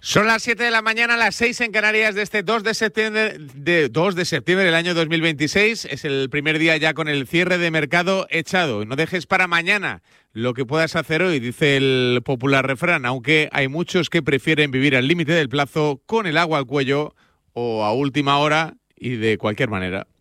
Son las 7 de la mañana, las 6 en Canarias de este 2 de septiembre del año 2026. Es el primer día ya con el cierre de mercado echado. No dejes para mañana lo que puedas hacer hoy, dice el popular refrán, aunque hay muchos que prefieren vivir al límite del plazo con el agua al cuello o a última hora y de cualquier manera.